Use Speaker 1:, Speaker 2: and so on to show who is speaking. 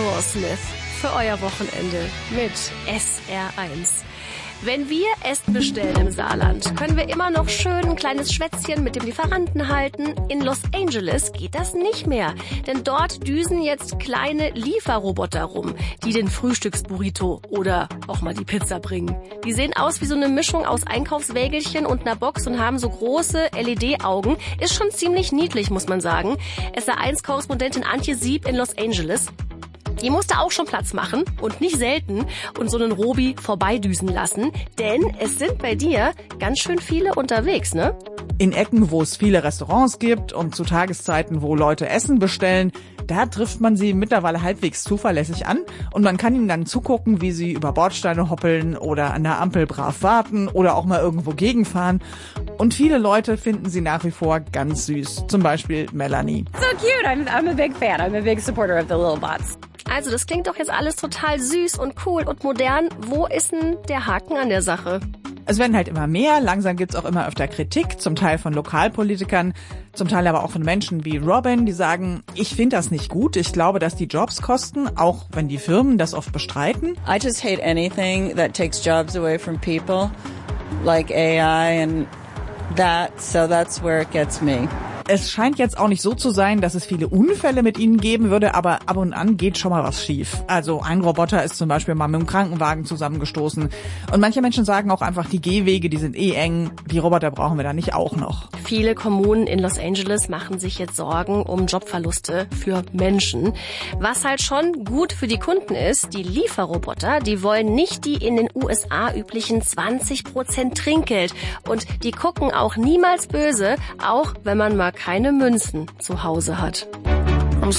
Speaker 1: Aerosmith für euer Wochenende mit SR1. Wenn wir Essen bestellen im Saarland, können wir immer noch schön ein kleines Schwätzchen mit dem Lieferanten halten. In Los Angeles geht das nicht mehr, denn dort düsen jetzt kleine Lieferroboter rum, die den Frühstücksburrito oder auch mal die Pizza bringen. Die sehen aus wie so eine Mischung aus Einkaufswägelchen und einer Box und haben so große LED-Augen. Ist schon ziemlich niedlich, muss man sagen. SR1-Korrespondentin Antje Sieb in Los Angeles. Die musste auch schon Platz machen und nicht selten und so einen Robi vorbeidüsen lassen, denn es sind bei dir ganz schön viele unterwegs, ne?
Speaker 2: In Ecken, wo es viele Restaurants gibt und zu Tageszeiten, wo Leute Essen bestellen, da trifft man sie mittlerweile halbwegs zuverlässig an und man kann ihnen dann zugucken, wie sie über Bordsteine hoppeln oder an der Ampel brav warten oder auch mal irgendwo gegenfahren. Und viele Leute finden sie nach wie vor ganz süß, zum Beispiel Melanie.
Speaker 3: So cute, I'm a big fan, I'm a big supporter of the little bots.
Speaker 1: Also das klingt doch jetzt alles total süß und cool und modern. Wo ist denn der Haken an der Sache?
Speaker 2: Es werden halt immer mehr, langsam gibt's auch immer öfter Kritik, zum Teil von Lokalpolitikern, zum Teil aber auch von Menschen wie Robin, die sagen, ich finde das nicht gut, ich glaube, dass die Jobs kosten, auch wenn die Firmen das oft bestreiten.
Speaker 4: I just hate anything that takes jobs away from people, like AI and that, so that's where it gets me.
Speaker 2: Es scheint jetzt auch nicht so zu sein, dass es viele Unfälle mit ihnen geben würde, aber ab und an geht schon mal was schief. Also ein Roboter ist zum Beispiel mal mit dem Krankenwagen zusammengestoßen. Und manche Menschen sagen auch einfach, die Gehwege, die sind eng, die Roboter brauchen wir da nicht auch noch.
Speaker 1: Viele Kommunen in Los Angeles machen sich jetzt Sorgen um Jobverluste für Menschen. Was halt schon gut für die Kunden ist, die Lieferroboter, die wollen nicht die in den USA üblichen 20% Trinkgeld. Und die gucken auch niemals böse, auch wenn man mal keine Münzen zu Hause hat.